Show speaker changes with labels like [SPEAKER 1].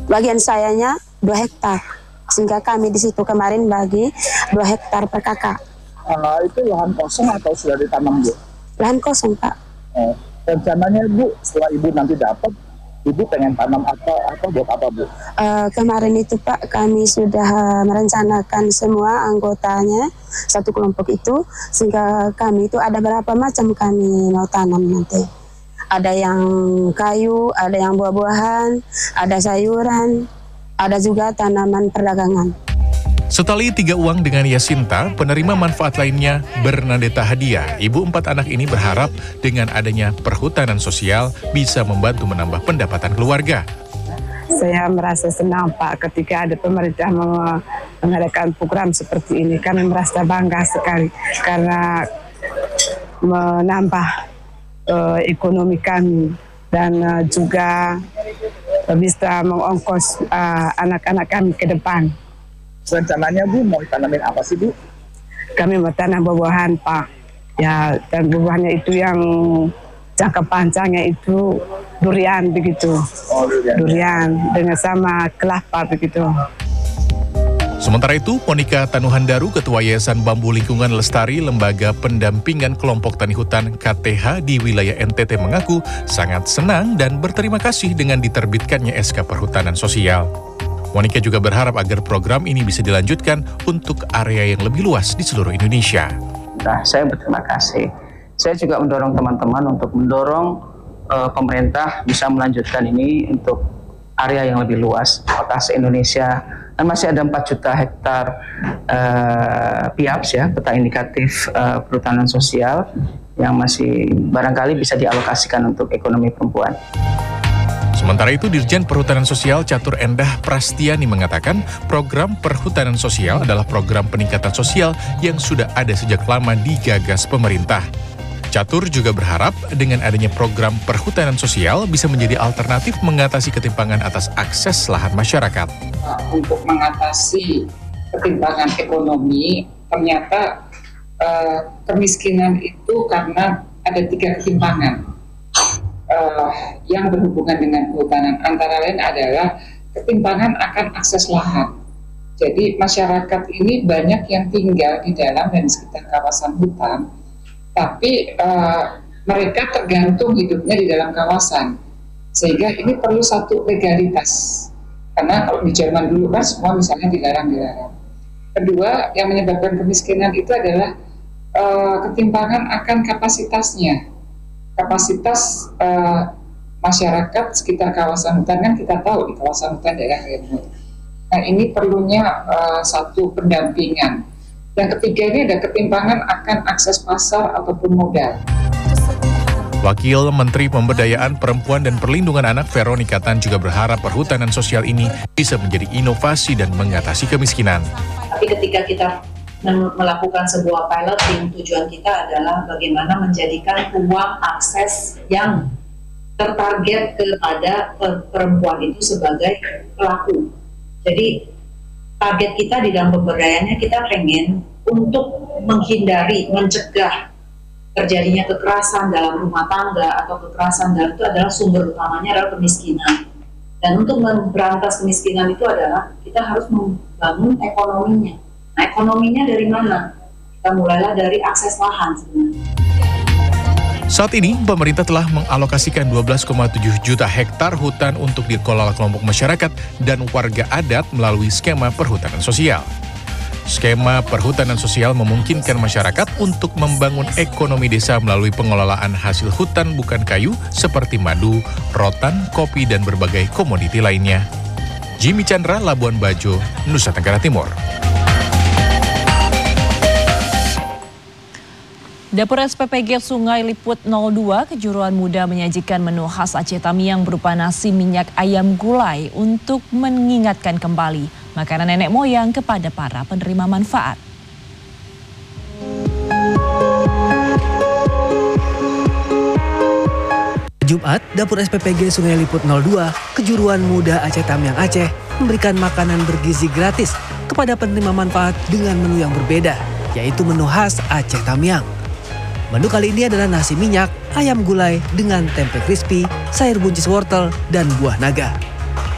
[SPEAKER 1] Bagian sayanya 2 hektar. Sehingga kami di situ kemarin bagi 2 hektar per kakak.
[SPEAKER 2] Itu lahan kosong atau sudah ditanam, Bu?
[SPEAKER 1] Lahan kosong, Pak.
[SPEAKER 2] Rencananya, Bu, setelah Ibu nanti dapat, Ibu pengen tanam apa buat apa, Bu?
[SPEAKER 1] Kemarin itu, Pak, kami sudah merencanakan semua anggotanya satu kelompok itu, sehingga kami itu ada berapa macam kami mau tanam nanti. Ada yang kayu, ada yang buah-buahan, ada sayuran, ada juga tanaman perdagangan.
[SPEAKER 3] Setali 3 uang dengan Yasinta, penerima manfaat lainnya Bernadetta Hadiah. Ibu 4 anak ini berharap dengan adanya perhutanan sosial bisa membantu menambah pendapatan keluarga.
[SPEAKER 4] Saya merasa senang, Pak, ketika ada pemerintah mengadakan program seperti ini. Kami merasa bangga sekali karena menambah ekonomi kami dan juga bisa mengongkos anak-anak kami ke depan.
[SPEAKER 2] Rencananya, Bu, mau tanamin apa sih, Bu?
[SPEAKER 4] Kami mau tanam buah-buahan, Pak. Ya, dan buah-buahannya itu yang jangka panjangnya itu durian begitu. Durian dengan sama kelapa begitu.
[SPEAKER 3] Sementara itu, Monika Tanuhandaru, Ketua Yayasan Bambu Lingkungan Lestari Lembaga Pendampingan Kelompok Tani Hutan KTH di wilayah NTT mengaku sangat senang dan berterima kasih dengan diterbitkannya SK Perhutanan Sosial. Monika juga berharap agar program ini bisa dilanjutkan untuk area yang lebih luas di seluruh Indonesia.
[SPEAKER 5] Nah, saya berterima kasih. Saya juga mendorong teman-teman untuk mendorong pemerintah bisa melanjutkan ini untuk area yang lebih luas, kota se-Indonesia. Dan masih ada 4 juta hektar PIAPS ya, peta indikatif perhutanan sosial yang masih barangkali bisa dialokasikan untuk ekonomi perempuan.
[SPEAKER 3] Sementara itu, Dirjen Perhutanan Sosial Catur Endah Prastiani mengatakan program perhutanan sosial adalah program peningkatan sosial yang sudah ada sejak lama digagas pemerintah. Catur juga berharap dengan adanya program perhutanan sosial bisa menjadi alternatif mengatasi ketimpangan atas akses lahan masyarakat.
[SPEAKER 6] Untuk mengatasi ketimpangan ekonomi, ternyata kemiskinan itu karena ada 3 ketimpangan yang berhubungan dengan kehutanan. Antara lain adalah ketimpangan akan akses lahan. Jadi masyarakat ini banyak yang tinggal di dalam dan di sekitar kawasan hutan, tapi mereka tergantung hidupnya di dalam kawasan, sehingga ini perlu satu legalitas. Karena kalau di zaman dulu kan semua misalnya dilarang-dilarang. Kedua, yang menyebabkan kemiskinan itu adalah ketimpangan akan kapasitasnya. Kapasitas masyarakat sekitar kawasan hutan, kan kita tahu di kawasan hutan daerah remote. Nah, ini perlunya satu pendampingan. Yang ketiga ini ada ketimpangan akan akses pasar ataupun modal.
[SPEAKER 3] Wakil Menteri Pemberdayaan Perempuan dan Perlindungan Anak Veronica Tan juga berharap perhutanan sosial ini bisa menjadi inovasi dan mengatasi kemiskinan.
[SPEAKER 7] Tapi ketika kita melakukan sebuah piloting, tujuan kita adalah bagaimana menjadikan ruang akses yang tertarget kepada perempuan itu sebagai pelaku. Jadi target kita di dalam pemberdayaannya, kita pengen untuk menghindari, mencegah terjadinya kekerasan dalam rumah tangga atau kekerasan dalam itu adalah sumber utamanya adalah kemiskinan. Dan untuk memberantas kemiskinan itu adalah kita harus membangun ekonominya. Nah, ekonominya dari mana? Kita mulailah dari akses lahan sebenarnya.
[SPEAKER 3] Saat ini, pemerintah telah mengalokasikan 12,7 juta hektar hutan untuk dikelola kelompok masyarakat dan warga adat melalui skema perhutanan sosial. Skema perhutanan sosial memungkinkan masyarakat untuk membangun ekonomi desa melalui pengelolaan hasil hutan bukan kayu seperti madu, rotan, kopi, dan berbagai komoditi lainnya. Jimmy Chandra, Labuan Bajo, Nusa Tenggara Timur.
[SPEAKER 8] Dapur SPPG Sungai Liput 02 Kejuruan Muda menyajikan menu khas Aceh Tamiang berupa nasi minyak ayam gulai untuk mengingatkan kembali makanan nenek moyang kepada para penerima manfaat.
[SPEAKER 9] Jumat, Dapur SPPG Sungai Liput 02 Kejuruan Muda Aceh Tamiang Aceh memberikan makanan bergizi gratis kepada penerima manfaat dengan menu yang berbeda, yaitu menu khas Aceh Tamiang. Menu kali ini adalah nasi minyak, ayam gulai dengan tempe crispy, sayur buncis wortel, dan buah naga.